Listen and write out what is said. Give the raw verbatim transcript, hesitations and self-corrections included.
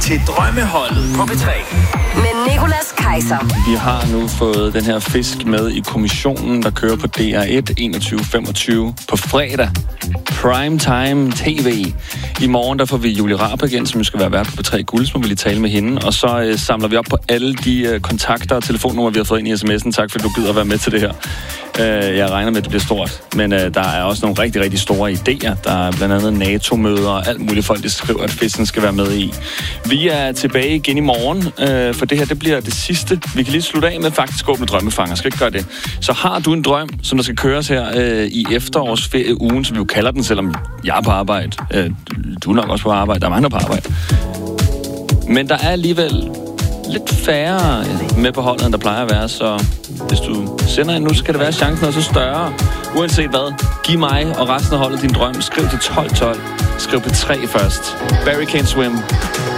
til Drømmeholdet på P tre. Med Nicolas Kaiser. Vi har nu fået den her fisk med i kommissionen, der kører på D R et enogtyve femogtyve på fredag. Primetime T V. I morgen der får vi Julie Raab igen, som skal være vært på P tre Guld, så må vi lige tale med hende. Og så øh, samler vi op på alle de øh, kontakter og telefonnummer, vi har fået ind i sms'en. Tak fordi du gider at være med til det her. Øh, jeg regner med, at det bliver stort. Men øh, der er også nogle rigtig, rigtig store idéer. Der er blandt andet NATO-møder og alt muligt folk, der skriver, at fisken skal være med i. Vi er tilbage igen i morgen, øh, for det her det bliver det sidste. Vi kan lige slutte af med faktisk åbne drømmefanger. Skal ikke gøre det. Så har du en drøm, som der skal køres her øh, i efterårsferieugen, som vi jo kalder den, selvom jeg er på arbejde. Øh, du er nok også på arbejde. Der er mange på arbejde. Men der er alligevel lidt færre med på holdet, end der plejer at være, så hvis du sender en nu, så kan det være chancen er så større. Uanset hvad, giv mig og resten af holdet din drøm. Skriv til tolv tolv. Skriv på tre først. Barry Can't Swim.